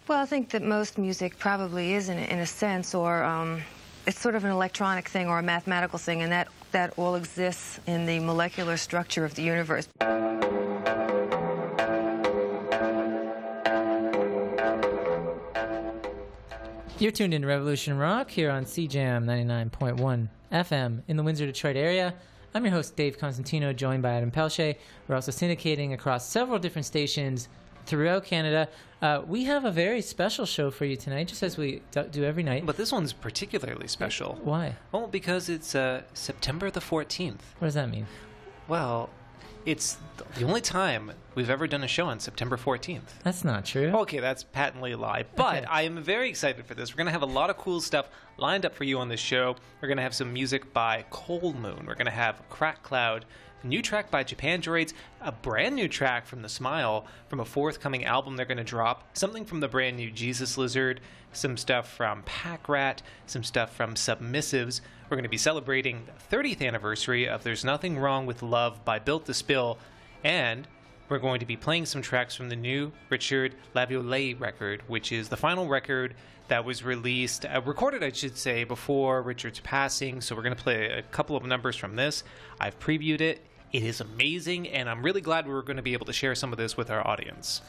Well, I think that most music probably is in a sense, or it's sort of an electronic thing or a mathematical thing, and that all exists in the molecular structure of the universe. You're tuned in to Revolution Rock here on CJAM 99.1 FM in the Windsor, Detroit area. I'm your host, Dave Constantino, joined by Adam Pelche. We're also syndicating across several different stations throughout Canada. We have a very special show for you tonight, just as we do every night. But this one's particularly special. Why? Well, because it's September the 14th. What does that mean? Well, it's the only time we've ever done a show on September 14th. That's not true. Okay, that's patently a lie. But Okay. I am very excited for this. We're going to have a lot of cool stuff lined up for you on this show. We're going to have some music by Cold Moon. We're going to have Crack Cloud, a new track by Japandroids, a brand new track from The Smile from a forthcoming album they're going to drop, something from the brand new Jesus Lizard, some stuff from Pack Rat, some stuff from Submissives. We're going to be celebrating the 30th anniversary of There's Nothing Wrong with Love by Built to Spill, and we're going to be playing some tracks from the new Richard Laviolette record, which is the final record that was released, recorded, I should say, before Richard's passing. So we're going to play a couple of numbers from this. I've previewed it. It is amazing, and I'm really glad we're going to be able to share some of this with our audience.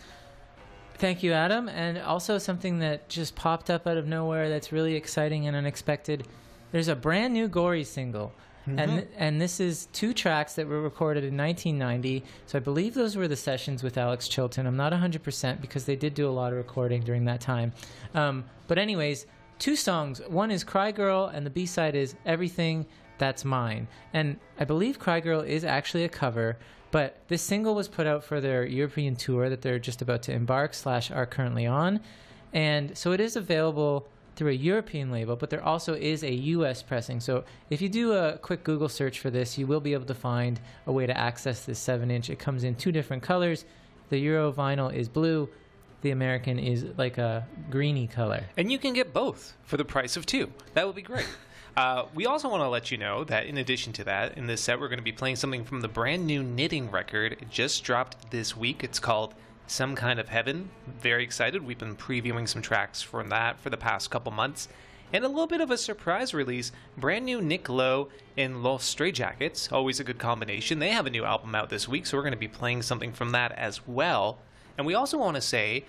Thank you, Adam. And also something that just popped up out of nowhere that's really exciting and unexpected. There's a brand new Gory single. Mm-hmm. And this is 2 tracks that were recorded in 1990. So I believe those were the sessions with Alex Chilton. I'm not 100% because they did do a lot of recording during that time. But anyways, 2 songs. One is Cry Girl, and the B-side is Everything That's Mine. And I believe Cry Girl is actually a cover, but this single was put out for their European tour that they're just about to embark / are currently on. And so it is available through a European label, but there also is a US pressing. So if you do a quick Google search for this, you will be able to find a way to access this 7-inch. It comes in 2 different colors. The Euro vinyl is blue. The American is like a greeny color. And you can get both for the price of 2. That would be great. We also want to let you know that in addition to that, in this set, we're going to be playing something from the brand new Knitting record. It just dropped this week. It's called Some Kind of Heaven. Very excited. We've been previewing some tracks from that for the past couple months. And a little bit of a surprise release, brand new Nick Lowe and Los Stray Jackets. Always a good combination. They have a new album out this week, so we're going to be playing something from that as well. And we also want to say,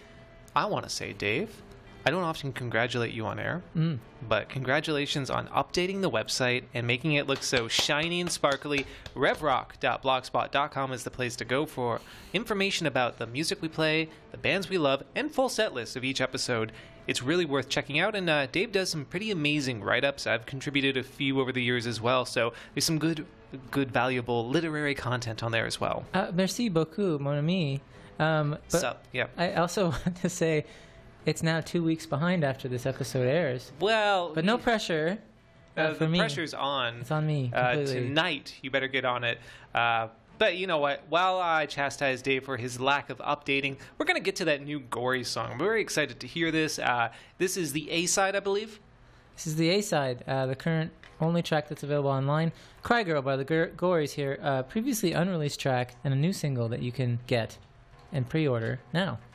Dave, I don't often congratulate you on air, but congratulations on updating the website and making it look so shiny and sparkly. RevRock.blogspot.com is the place to go for information about the music we play, the bands we love, and full set lists of each episode. It's really worth checking out, and Dave does some pretty amazing write-ups. I've contributed a few over the years as well, so there's some good, valuable literary content on there as well. Merci beaucoup, mon ami. Sup, yeah. I also want to say it's now 2 weeks behind after this episode airs. Well, but no pressure for the me. Pressure's on. It's on me completely. Tonight. You better get on it. But you know what? While I chastise Dave for his lack of updating, we're going to get to that new Gory song. I'm very excited to hear this. This is the A-side, I believe. This is the A-side, the current only track that's available online. Cry Girl by the Gories here. Previously unreleased track and a new single that you can get and pre-order now.